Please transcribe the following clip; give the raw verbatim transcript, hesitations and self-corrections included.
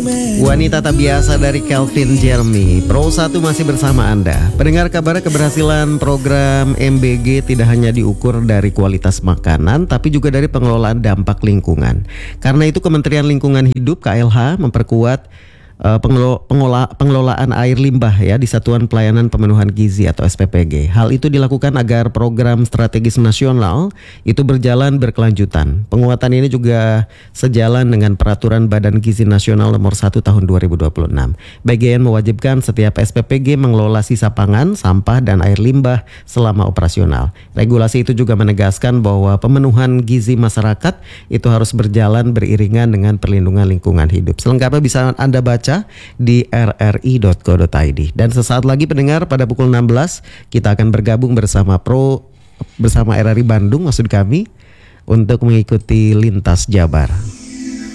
Wanita tak biasa dari Calvin Jeremy. Pro satu masih bersama Anda. Pendengar, kabar keberhasilan program M B G tidak hanya diukur dari kualitas makanan, tapi juga dari pengelolaan dampak lingkungan. Karena itu Kementerian Lingkungan Hidup K L H memperkuat Uh, pengelo- pengola- pengelolaan air limbah ya di Satuan Pelayanan Pemenuhan Gizi atau S P P G. Hal itu dilakukan agar program strategis nasional itu berjalan berkelanjutan. Penguatan ini juga sejalan dengan Peraturan Badan Gizi Nasional Nomor satu Tahun dua ribu dua puluh enam. B G N mewajibkan setiap S P P G mengelola sisa pangan, sampah dan air limbah selama operasional. Regulasi itu juga menegaskan bahwa pemenuhan gizi masyarakat itu harus berjalan beriringan dengan perlindungan lingkungan hidup. Selengkapnya bisa Anda baca di r r i dot co dot i d. Dan sesaat lagi pendengar, pada pukul enam belas kita akan bergabung bersama Pro bersama R R I Bandung maksud kami untuk mengikuti Lintas Jabar.